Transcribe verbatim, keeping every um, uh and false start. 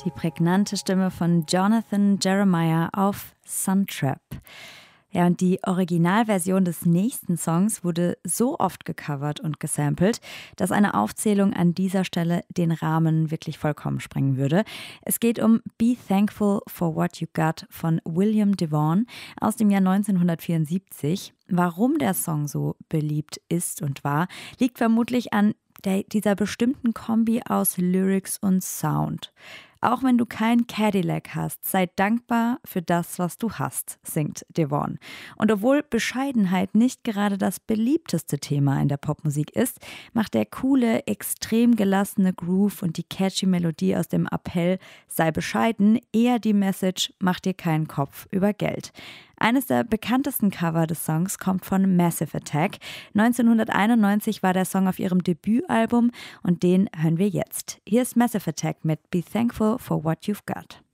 Die prägnante Stimme von Jonathan Jeremiah auf Suntrap. Ja, und die Originalversion des nächsten Songs wurde so oft gecovert und gesampelt, dass eine Aufzählung an dieser Stelle den Rahmen wirklich vollkommen sprengen würde. Es geht um Be Thankful for What You Got von William DeVaughn aus dem Jahr neunzehnhundertvierundsiebzig. Warum der Song so beliebt ist und war, liegt vermutlich an der, dieser bestimmten Kombi aus Lyrics und Sound. Auch wenn du kein Cadillac hast, sei dankbar für das, was du hast, singt DeVaughn. Und obwohl Bescheidenheit nicht gerade das beliebteste Thema in der Popmusik ist, macht der coole, extrem gelassene Groove und die catchy Melodie aus dem Appell sei bescheiden eher die Message, mach dir keinen Kopf über Geld. Eines der bekanntesten Cover des Songs kommt von Massive Attack. neunzehnhunderteinundneunzig war der Song auf ihrem Debütalbum und den hören wir jetzt. Hier ist Massive Attack mit Be Thankful for What You've Got.